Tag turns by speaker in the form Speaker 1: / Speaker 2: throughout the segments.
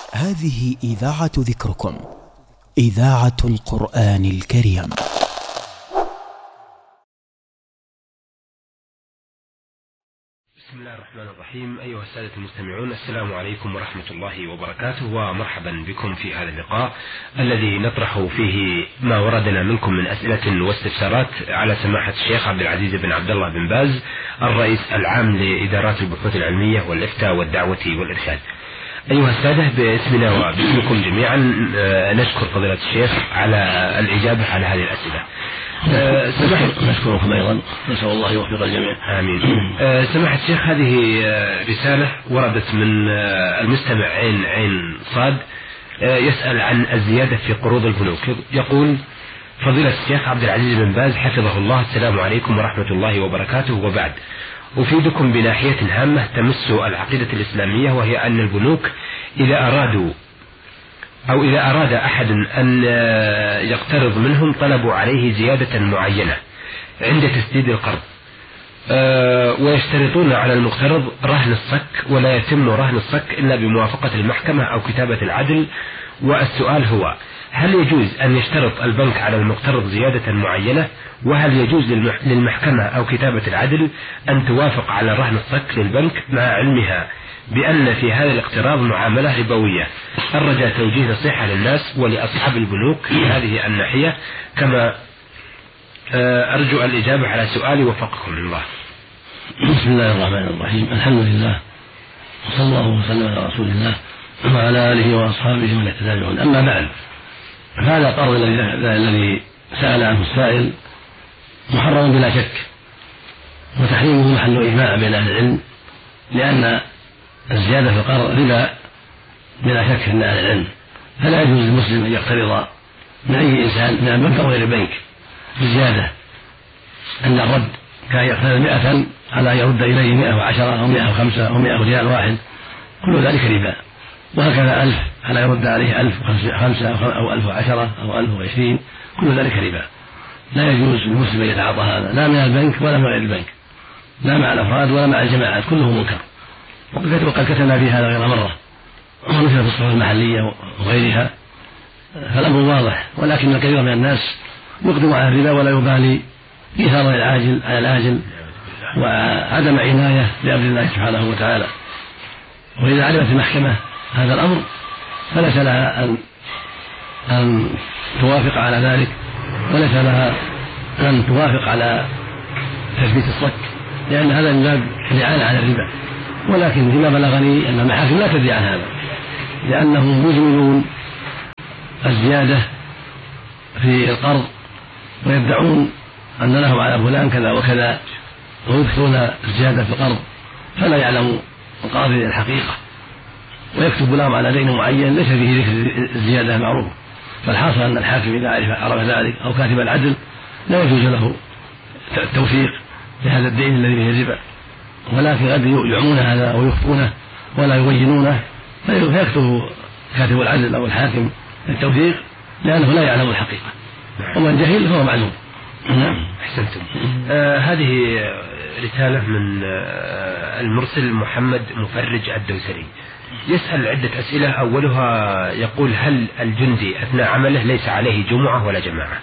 Speaker 1: هذه إذاعة ذكركم، إذاعة القرآن الكريم.
Speaker 2: بسم الله الرحمن الرحيم. أيها السادة المستمعون، السلام عليكم ورحمة الله وبركاته، ومرحبا بكم في هذا اللقاء الذي نطرح فيه ما وردنا منكم من أسئلة واستفسارات على سماحة الشيخ عبد العزيز بن عبد الله بن باز، الرئيس العام لإدارات البحوث العلمية والإفتاء والدعوة والإرشاد. أيها السادة، باسمنا وباسمكم جميعا نشكر فضيلة الشيخ على الإجابة على هذه الأسئلة.
Speaker 3: نشكركم أيضا، نسأل الله يوفق الجميع.
Speaker 2: آمين. سماحة الشيخ، هذه رسالة وردت من المستمع عين صاد، يسأل عن الزيادة في قروض البنوك. يقول: فضيلة الشيخ عبد العزيز بن باز حفظه الله، السلام عليكم ورحمة الله وبركاته، وبعد، أفيدكم بناحية هامة تمس العقيدة الإسلامية، وهي أن البنوك إذا أراد أحد أن يقترض منهم طلبوا عليه زيادة معينة عند تسديد القرض، ويشترطون على المقترض رهن الصك، ولا يتم رهن الصك إلا بموافقة المحكمة أو كتابة العدل. والسؤال هو: هل يجوز أن يشترط البنك على المقترض زيادة معينة؟ وهل يجوز للمحكمة أو كتابة العدل أن توافق على رهن الصك للبنك مع علمها بأن في هذا الاقتراض معاملة ربوية؟ الرجاء توجيه نصيحة للناس ولأصحاب البنوك في هذه الناحية، كما أرجو الإجابة على سؤالي، وفقكم الله.
Speaker 3: بسم الله الرحمن الرحيم، الحمد لله، وصلى الله وسلم على رسول الله وعلى آله وأصحابه ومن اهتدى بهداه. أما بعد، فهذا القرض الذي سأل عنه السائل محرم بلا شك، وتحريمه محل إجماع بين أهل العلم، لأن الزيادة في القرض ربا بلا شك عند أهل العلم، فلا يجوز للمسلم أن يقترض من أي إنسان من البنك أو غير البنك بزيادة، أن الرد كان يقترض 100 على أن يرد إليه 110 أو 105 أو 100 ريال واحد، كل ذلك ربا. وهكذا 1000 على يرد عليه 1005 أو 1010 أو 1020، كل ذلك ربا. لا يجوز للمسلم أن يتعاطى هذا، لا من البنك ولا من غير البنك، لا مع الأفراد ولا مع الجماعات، كله منكر. وقد كتبنا في هذا غير مرة، ومثل في الصحف المحلية وغيرها، فالأمر واضح. ولكن الكثير من الناس يقدم على الربا ولا يبالي، إيثار العاجل على الآجل وعدم عناية بأمر الله سبحانه وتعالى. وإذا علمت المحكمة هذا الأمر فليس لها أن توافق على ذلك، وليس لها أن توافق على تثبيت الصك، لأن هذا من باب الإعانة على الربا. ولكن فيما بلغني أن المحاكم لا تدري عن هذا، لأنهم يجملون الزيادة في القرض ويدعون أن لهم على فلان كذا وكذا، ويكثرون الزيادة في القرض، فلا يعلم القاضي الحقيقة، ويكتب لهم على دين معين ليس فيه ذكر الزيادة المعروف. فالحاصل أن الحاكم إذا عرف ذلك أو كاتب العدل لا يجوز له التوثيق لهذا الدين الذي فيه الربا، ولكن قد يعمون هذا ويخفونه ولا يبينونه، فيكتب كاتب العدل أو الحاكم التوثيق، لأنه لا يعلم الحقيقة، ومن جهل فهو معلوم.
Speaker 2: أحسنتم. هذه رسالة من المرسل محمد مفرج الدوسري، يسأل عدة أسئلة. أولها يقول: هل الجندي أثناء عمله ليس عليه جمعة ولا جماعة؟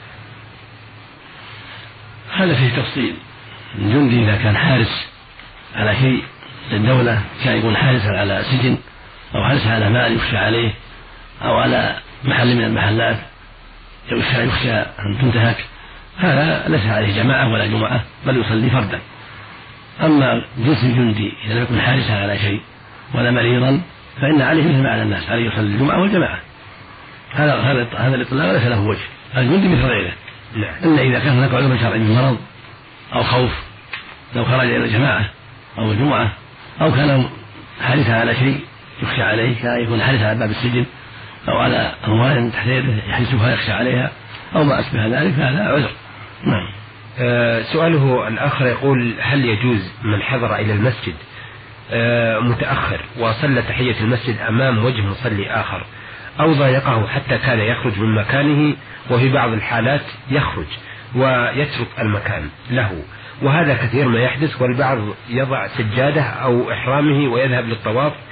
Speaker 3: هذا فيه تفصيل. الجندي إذا كان حارس على شيء للدولة، كان يكون حارسا على سجن أو حارسا على مال يخشى عليه أو على محل من المحلات يخشى أن تنتهك، هذا ليس عليه جماعة ولا جمعة، بل يصلي فردا. أما جنس الجندي إذا لم يكن حارسا على شيء ولا مريضا، فإن عليه مثل ما على الناس، عليه يصلي الجمعة والجماعة. هذا الإطلاق ليس له وجه، الجندي مثل غيره، إلا إذا كان هناك عذر شرعي من مرض أو خوف، لو خرج إلى الجماعة أو الجمعة، أو كان حارسا على شيء يخشى عليه، كان يكون حارسا على باب السجن أو على أموال تحت يده يحرسها يخشى عليها أو ما أشبه ذلك، فهذا عذر. نعم.
Speaker 2: سؤاله الآخر يقول: هل يجوز من حضر إلى المسجد متأخر وصلى تحية المسجد أمام وجه مصلي آخر، أو ضايقه حتى كان يخرج من مكانه، وفي بعض الحالات يخرج ويترك المكان له، وهذا كثير ما يحدث، والبعض يضع سجادة أو إحرامه ويذهب للطواف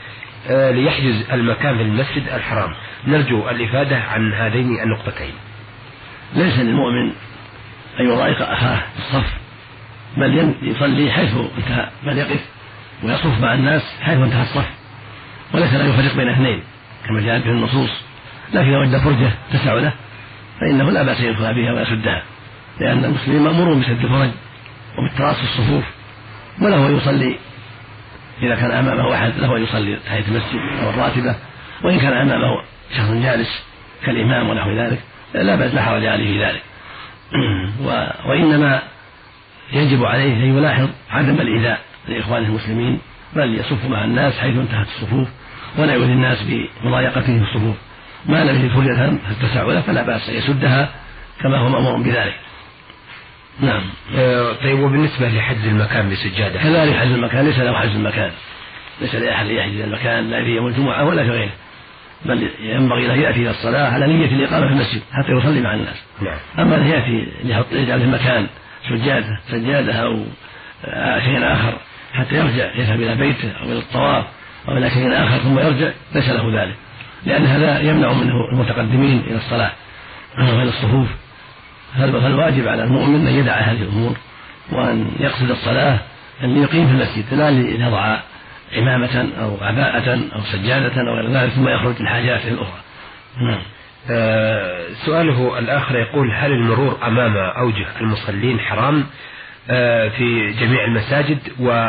Speaker 2: ليحجز المكان في المسجد الحرام. نرجو الإفادة عن هذين النقطتين.
Speaker 3: ليس للمؤمن أن يضايق أخاه في الصف، بل يصلي حيث انتهى، بل يقف ويصف مع الناس حيث انتهى الصف، وليس لا يفرق بين اثنين كما جاء به النصوص. لكن لو وجد فرجة تسع له فإنه لا بأس يدخل بها ويسدها، لأن المسلمين مأمورون بسد الفرج وبالتراص في الصفوف، وله يصلي إذا كان أمامه أحد له يصلي تحية المسجد أو الراتبة، وإن كان أمامه شخص جالس كالإمام ونحو ذلك لا بأس، لا حرج عليه في ذلك. وإنما يجب عليه أن يلاحظ عدم الإيذاء لإخوانه المسلمين، بل يصف مع الناس حيث انتهت الصفوف، ولا يؤذي الناس بمضايقته في الصفوف. ما لم يجد فرجة تتسع له فلا بأس يسدها كما هو مأمور بذلك. نعم.
Speaker 2: طيب، وبالنسبة لحجز المكان بسجادة؟
Speaker 3: كذلك حجز المكان ليس له حجز المكان، ليس لأحد يحجز المكان لا في يوم الجمعة ولا في غيره، بل ينبغي له يأتي إلى الصلاة على نية الإقامة في المسجد حتى يصلي مع الناس.
Speaker 2: نعم.
Speaker 3: أما أن يأتي يجعل في مكان سجادة أو شيء آخر حتى يرجع يذهب إلى بيته أو إلى الطواف أو إلى شيء آخر ثم يرجع، ليس له ذلك، لأن هذا يمنع منه المتقدمين إلى الصلاة وإلى الصفوف. فالواجب على المؤمن أن يدع هذه الأمور وأن يقصد الصلاة أن يقيم في المسجد، لا ليضع عمامة أو عباءة أو سجادة أو غير ذلك ثم يخرج الحاجات الأخرى.
Speaker 2: سؤاله الآخر يقول: هل المرور أمام أوجه المصلين حرام في جميع المساجد،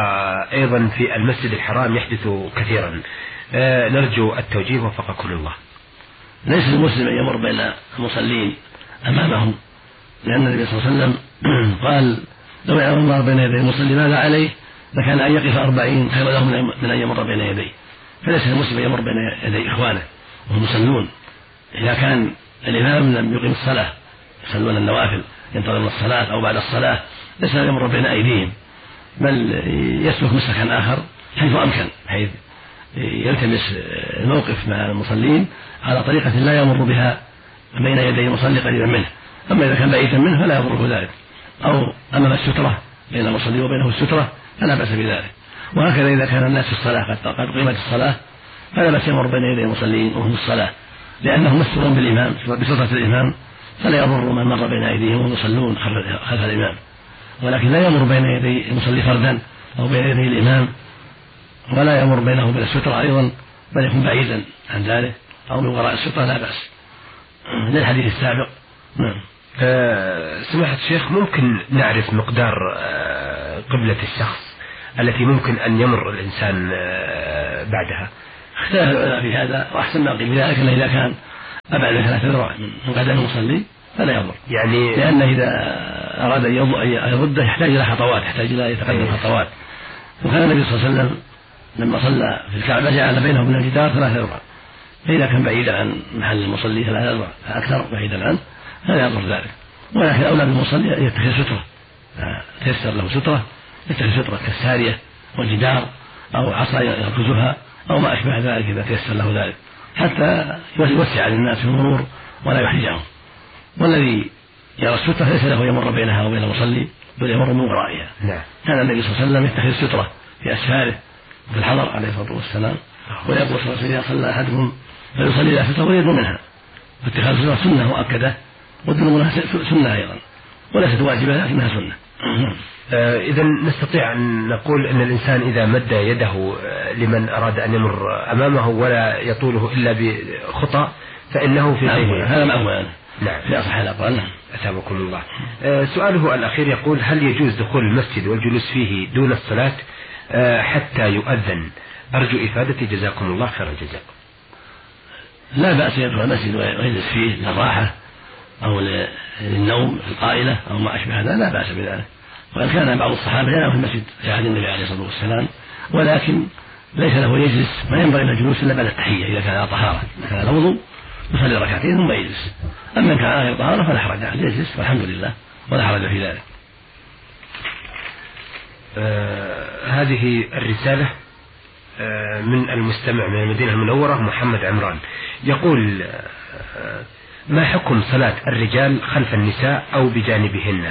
Speaker 2: وأيضا في المسجد الحرام يحدث كثيرا؟ نرجو التوجيه وفقكم الله.
Speaker 3: ليس المسلم أن يمر بين المصلين أمامهم، لأن النبي صلى الله عليه وسلم قال: لو يعلم الله بين يدي المصلي ماذا عليه لكان أن يقف 40 خير له من أن يمر بين يديه. فليس المسلم أن يمر بين يدي إخوانه وهم يصلون. إذا كان الإمام لم يقم الصلاة يصلون النوافل ينتظرون الصلاة أو بعد الصلاة، ليس يمر بين أيديهم، بل يسلك مسلكا آخر حيث أمكن، حيث يلتمس الموقف مع المصلين على طريقة لا يمر بها بين يدي المصلي قريبا منه. أما إذا كان بعيدا منه فلا يضره ذلك، أو أمام السترة بين المصلي وبينه السترة فلا بأس بذلك. وهكذا إذا كان الناس في الصلاة قد قيمت الصلاة فلا بأس يمر بين يدي المصلين وهم في الصلاة، لأنهم مسترون بالإمام بسترة الإمام، فلا يضر من مر بين أيديهم وهم يصلون خلف الإمام. ولكن لا يمر بين يدي المصلي فردا أو بين يدي الإمام، ولا يمر بينه وبين السترة أيضا، بل يكون بعيدا عن ذلك أو من وراء السترة لا بأس، للحديث السابق. نعم.
Speaker 2: سماحة الشيخ، ممكن نعرف مقدار قبلة الشخص التي ممكن أن يمر الإنسان بعدها؟
Speaker 3: اختلف العلماء في هذا، وأحسن ما قيل ذلك أنه إذا كان أبعد من 3 ذراع من قدم المصلي فلا يضر،
Speaker 2: يعني
Speaker 3: لأنه إذا أراد أن يرده يحتاج إلى خطوات، يحتاج إلى يتقدم خطوات. وكان النبي صلى الله عليه وسلم لما صلى في الكعبة جعل بينه وبين الجدار 3 ذراع، فإذا كان بعيدا عن محل المصلي 3 ذراع أكثر بعيدا عنه فلا يضر ذلك. ولكن أولى بالمصلي أن يتخذ سترة، تيسر له سترة، يتخذ سترة كالسارية والجدار أو عصا يركزها أو ما أشبه ذلك إذا تيسر له ذلك، حتى يوسع للناس في المرور ولا يحرجهم. والذي يرى السترة ليس له يمر بينها وبين المصلي، بل يمر من ورائها.
Speaker 2: نعم.
Speaker 3: كان النبي صلى الله عليه وسلم يتخذ سترة في أسفاره في الحضر عليه الصلاة والسلام، ويقول صلى الله عليه وسلم: إذا صلى أحدكم فيصلي إلى سترة ويدنو منها. فاتخاذ السترة سنة مؤكدة، والدنو منها سنة أيضا، وليست واجبة لكنها سنة.
Speaker 2: إذا نستطيع أن نقول أن الإنسان إذا مد يده لمن أراد أن يمر أمامه ولا يطوله إلا بخطأ فإنه في
Speaker 3: هذا مأمول.
Speaker 2: نعم.
Speaker 3: في أصح الأقوال. نعم.
Speaker 2: أثابكم الله. سؤاله الأخير يقول: هل يجوز دخول المسجد والجلوس فيه دون الصلاة حتى يؤذن؟ أرجو إفادتي جزاكم الله خير الجزاء.
Speaker 3: لا بأس يدخل المسجد ويجلس فيه للراحة أو للنوم في القائلة أو ما أشبه هذا، لا بأس بذلك. وإن كان بعض الصحابة ينام في المسجد في عهد النبي عليه الصلاة والسلام، ولكن ليس له يجلس، ما ينبغي له الجلوس إلا بعد التحية إذا كان على طهارة. إذا كان على وضوء يصلي ركعتين ثم يجلس، أما إن كان على غير طهارة فلا حرج عليه، يجلس والحمد لله ولا حرج في ذلك.
Speaker 2: هذه الرسالة من المستمع من المدينة المنورة محمد عمران، يقول: ما حكم صلاة الرجال خلف النساء أو بجانبهن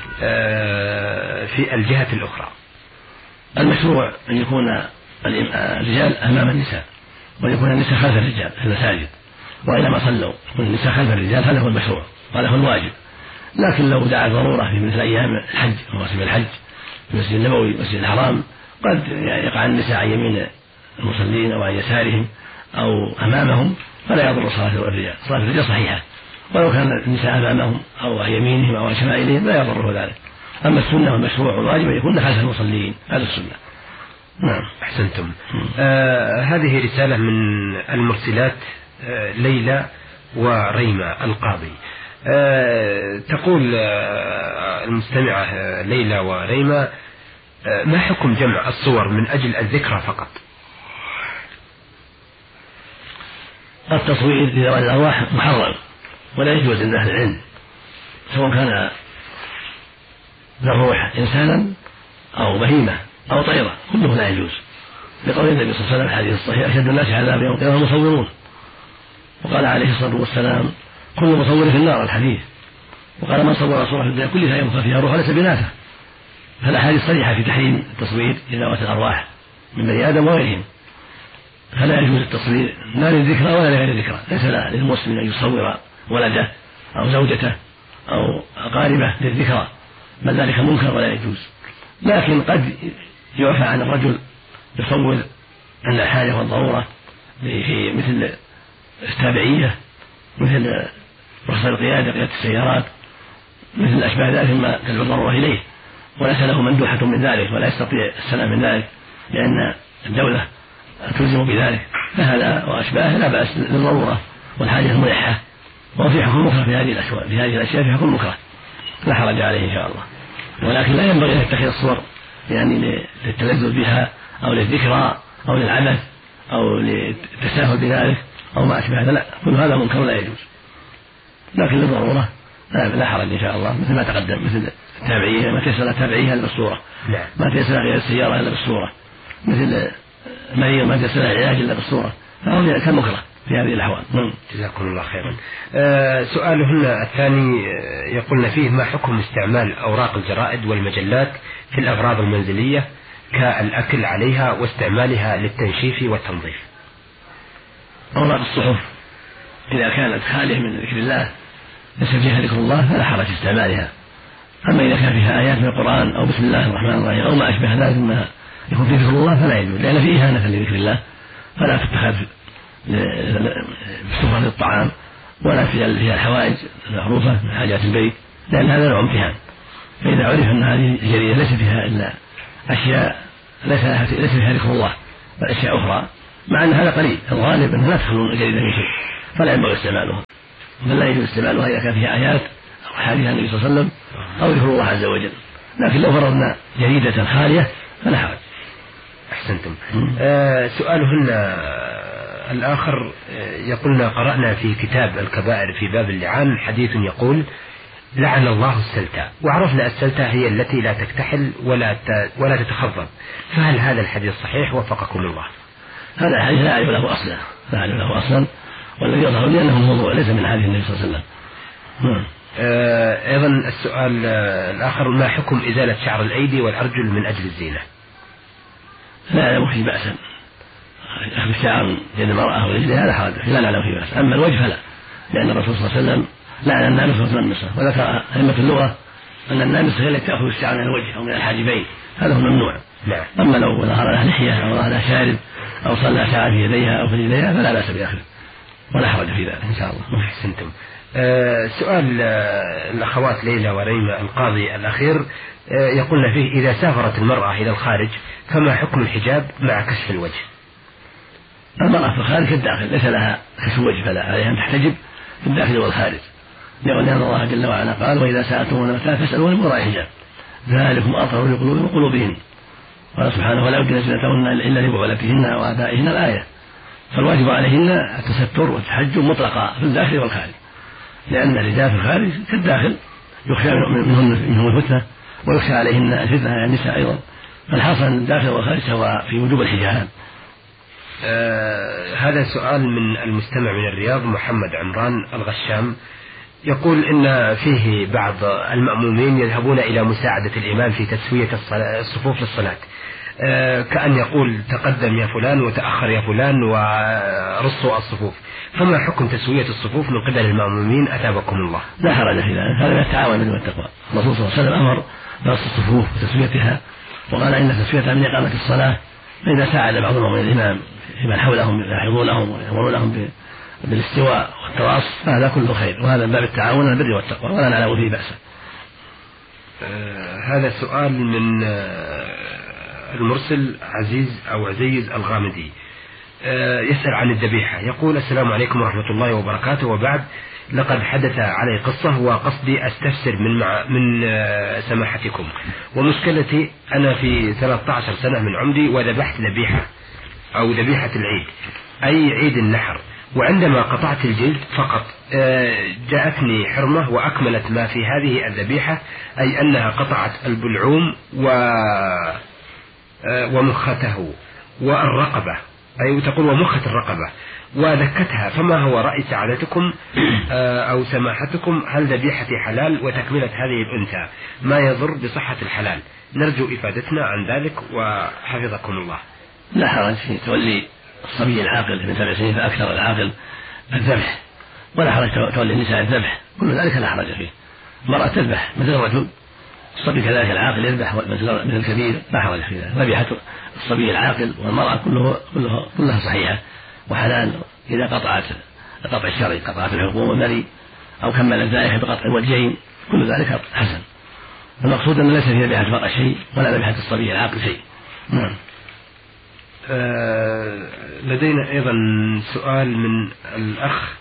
Speaker 2: في الجهة الأخرى؟
Speaker 3: المشروع أن يكون الرجال أمام النساء، ويكون النساء خلف الرجال في المساجد، وإذا ما صلوا يكون النساء خلف الرجال، هذا هو المشروع وهذا هو الواجب. لكن لو دعا ضرورة في مثل أيام الحج مواسم الحج في المسجد النبوي المسجد الحرام قد يقع النساء عن يمين المصلين أو عن يسارهم أو أمامهم، فلا يضر صلاة الرجال، صلاة الرجال صحيحة، ولو كان النساء أمامهم أو عن يمينهم أو عن شمائلهم لا يضره ذلك. أما السنة والمشروع والواجب يكون خلف المصلين، هذا السنة. نعم.
Speaker 2: أحسنتم. هذه رسالة من المرسلات ليلى وريمة القاضي. تقول المستمعة ليلى وريمة: ما حكم جمع الصور من أجل الذكرى فقط؟
Speaker 3: التصوير لذوي الأرواح محرم ولا يجوز عند أهل العلم، سواء كان الروح إنسانا أو بهيمة أو طيرة، كله لا يجوز، لقول النبي صلى الله عليه وسلم الحديث الصحيح: أشد الناس عذابا يوم القيامة المصورون. وقال عليه الصلاة والسلام: كل مصور في النار، الحديث. وقال: من صور صورة في الدنيا كلها ينفخ فيها الروح ليس بنافع. فالأحاديث صريحة في تحريم التصوير لذوات الأرواح من بني آدم وغيرهم، فلا يجوز التصوير لا للذكرى ولا لغير الذكرى. ليس للمسلم أن يصور ولده أو زوجته أو أقاربه للذكرى، بل ذلك منكر ولا يجوز. لكن قد يعفى عن الرجل يصور عند الحاجة والضرورة في مثل التابعية، مثل رخصة القيادة، قيادة السيارات، مثل أشباه ذلك مما تدعو الضرورة إليه، وليس له مندوحة من ذلك ولا يستطيع السلام من ذلك لأن الدولة تلزم بذلك، فهذا وأشباه لا بأس للضرورة والحاجة الملحة، وفي حكم مكره في هذه الأشياء في حكم مكره لا حرج عليه إن شاء الله. ولكن لا ينبغي أن يتخذ الصور يعني للتلذذ بها أو للذكرى أو للعبث أو للتساهل بذلك أو ما أشبه هذا، لا، كل هذا منكر لا يجوز. لكن للضرورة لا حرج إن شاء الله، مثل ما تقدم، مثل التابعية ما تيسر التابعية إلا بالصورة، ما تيسر غير السيارة إلا بالصورة، مثل مريض ما تيسر العلاج إلا بالصورة، فهو كالمكره في هذه الأحوال.
Speaker 2: جزاكم الله خيرا. سؤالهن الثاني يقولن فيه: ما حكم استعمال أوراق الجرائد والمجلات في الأغراض المنزلية كالأكل عليها واستعمالها للتنشيف والتنظيف؟
Speaker 3: أوراق الصحف إذا كانت خالية من ذكر الله ليس فيها ذكر الله فلا حرج في استعمالها، أما إذا كان فيها آيات من القرآن أو بسم الله الرحمن الرحيم أو ما أشبه ذلك مما يكون فيه ذكر الله فلا يجوز، لأن فيه إهانة لذكر الله، فلا تتخذ بسفرة الطعام ولا فيها الحوائج المعروفة من حاجات البيت، لأن هذا نوع امتحان. فإذا عرف أن هذه الجريدة ليس فيها إلا أشياء ليس فيها ذكر الله بل أشياء أخرى، مع أن هذا قليل، الغالب أنها لا تخلون الجريدة من شيء، فلا ينبغي استعمالها، بل لا يجوز استعمالها إذا كان فيها آيات أو حديث النبي صلى الله عليه وسلم أو ذكر الله عز وجل. لكن لو فرضنا جريدة خالية فلا حرج.
Speaker 2: أحسنتم. سؤالهن الآخر يقولنا: قرأنا في كتاب الكبائر في باب اللعان حديث يقول: لعن الله السلتى، وعرفنا السلتى هي التي لا تكتحل ولا تتخضب، فهل هذا الحديث صحيح وفقكم الله؟
Speaker 3: هذا الحديث لا أعرف له أصلا، والذي يظهر لي أنه موضوع ليس من حديث النبي صلى الله عليه وسلم.
Speaker 2: أيضا السؤال الآخر: ما حكم إزالة شعر الأيدي والأرجل من أجل الزينة؟
Speaker 3: لا أعلم فيه بأسا، أخذ الشعر من يد المرأة ورجلها لا حرج، لا نعلم فيه بأس. أما الوجه فلا، لأن الرسول صلى الله عليه وسلم لعن النامصة والمنمصة، وذكر أئمة اللغة أن النامصة هي التي تأخذ الشعر من الوجه أو من الحاجبين، هذا هو ممنوع. أما لو ظهر لها لحية أو ظهر لها شارب أو صلى شعر في يديها أو في رجليها فلا بأس بأخذه ولا حرج في ذلك إن شاء الله.
Speaker 2: أحسنتم. سؤال الأخوات ليلى وريمة القاضي الأخير يقولن فيه: إذا سافرت المرأة إلى الخارج فما حكم الحجاب مع كشف الوجه؟
Speaker 3: المرأة في الخارج كالداخل ليس لها كشف الوجه، فلا عليها أن تحتجب في الداخل والخارج، لأن الله جل وعلا قال: وإذا سألتموهن متاعا فاسألوهن من وراء حجاب ذلكم أطهر لقلوبهم وقلوبهن. قال سبحانه: ولا يبدين زينتهن إلا لبعولتهن وآبائهن الآية. فالواجب عليهن التستر والتحجب مطلقا في الداخل والخارج، لأن الرجال في الخارج كالداخل يخشى منهم الفتنة ويخشى عليهن الفتنة على النساء أيضا، فالحاصل أن الداخل والخارج سواء في وجوب الحجاب.
Speaker 2: هذا سؤال من المستمع من الرياض محمد عمران الغشام، يقول إن فيه بعض المأمومين يذهبون إلى مساعدة الإمام في تسوية الصفوف للصلاة، كأن يقول تقدم يا فلان وتأخر يا فلان ورصوا الصفوف، فما حكم تسوية الصفوف من قبل المأمومين أثابكم الله؟
Speaker 3: لا حرج في ذلك، هذا من التعاون بالبر والتقوى. الرسول صلى الله عليه وسلم أمر برص الصفوف وتسويتها، وقال إن تسويتها من إقامة الصلاة، فإذا ساعد بعضهم من الإمام فيمن حولهم يلاحظونهم ويأمرونهم بالاستواء والتراص فهذا كله خير، وهذا من باب التعاون على البر والتقوى ولا نعلم فيه بأسا.
Speaker 2: هذا سؤال من المرسل عزيز الغامدي، يسأل عن الذبيحة. يقول: السلام عليكم ورحمة الله وبركاته، وبعد، لقد حدث علي قصة وقصدي أستفسر من سماحتكم. ومشكلتي أنا في 13 سنة من عمري وذبحت ذبيحة أو ذبيحة العيد، أي عيد النحر، وعندما قطعت الجلد فقط جاءتني حرمة وأكملت ما في هذه الذبيحة، أي أنها قطعت البلعوم ومخته والرقبة، أي تقول ومخة الرقبة وذكتها، فما هو رأي سعادتكم أو سماحتكم؟ هل ذبيحتي حلال وتكملة هذه الأنثى ما يضر بصحة الحلال؟ نرجو إفادتنا عن ذلك وحفظكم الله.
Speaker 3: لا حرج في تولي الصبي العاقل من 7 سنين فأكثر العاقل الذبح، ولا حرج تولي النساء الذبح، كل ذلك لا حرج فيه. المرأة تذبح مثل الرجل، الصبي كذلك العاقل يذبح مثل الكبير، لا حرج في ذلك. ذبيحة الصبي العاقل والمرأة كلها صحيحة وحلال إذا قطع الشرعي، قطعت الحلقوم والمري أو كملت ذلك بقطع الوجهين، كل ذلك حسن. المقصود أن ليس في ذبيحة المرأة شيء ولا ذبيحة الصبي العاقل شيء. نعم.
Speaker 2: لدينا أيضا سؤال من الأخ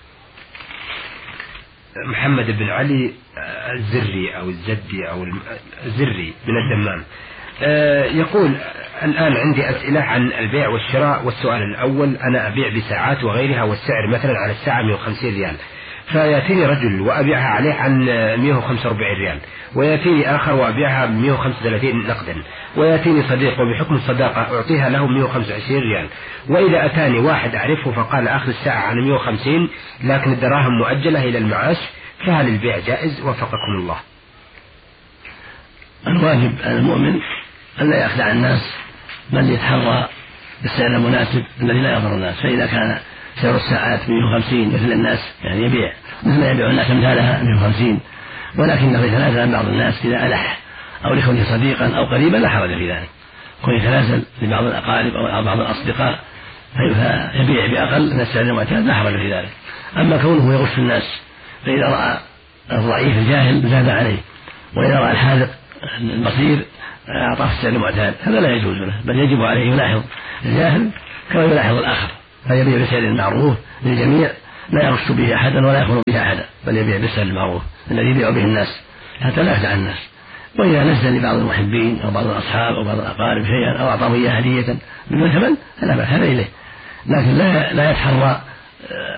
Speaker 2: محمد بن علي الزري أو الزدي أو الزري من الدمام. يقول: الآن عندي أسئلة عن البيع والشراء، والسؤال الأول: أنا أبيع بساعات وغيرها، والسعر مثلا على الساعة 150 ريال، فيأتيني رجل وأبيعها عليه عن 145 ريال، ويأتيني آخر وأبيعها ب 135 نقدا، ويأتيني صديق وبحكم الصداقة أعطيها له 125 ريال، وإذا أتاني واحد أعرفه فقال آخر الساعة عن 150 لكن الدراهم مؤجلة إلى المعاش، فهل البيع جائز؟ وفقكم الله.
Speaker 3: الواجب على المؤمن أن لا يخدع الناس، بل يتحرى بالسعر المناسب الذي لا يضر الناس. فإذا كان سعر الساعات 150 مثل الناس، يعني يبيع مثل ما يبيع الناس أمثالها 150، ولكنه يتنازل عن بعض الناس إذا ألح أو لكونه صديقا أو قريبا، لا حرج في ذلك. كون يتنازل لبعض الأقارب أو بعض الأصدقاء فيبيع بأقل من السعر المعتاد، لا حرج في ذلك. أما كونه يغش الناس، فإذا رأى الضعيف الجاهل زاد عليه، وإذا رأى الحاذق البصير أعطاه السعر المعتاد، هذا لا يجوز له، بل يجب عليه يلاحظ الجاهل كما يلاحظ الآخر، فيبيع بسعر معروف للجميع لا يغش به أحدا ولا يخون به أحدا، بل يبيع بالسعر المعروف الذي يبيع به الناس حتى لا يخدع الناس. وإذا نزل لبعض المحبين أو بعض الأصحاب أو بعض الأقارب شيئا أو أعطاه إياه هدية بدون ثمن فلا بأس، هذا إليه، لكن لا يتحرى